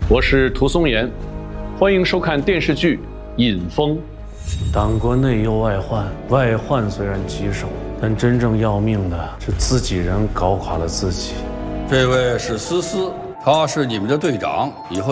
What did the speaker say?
我是涂松岩，欢迎收看电视剧《尹风》。 党国内忧外患，外患虽然棘手，但真正要命的是自己人搞垮了自己。 这位是思思，他是你们的队长，以后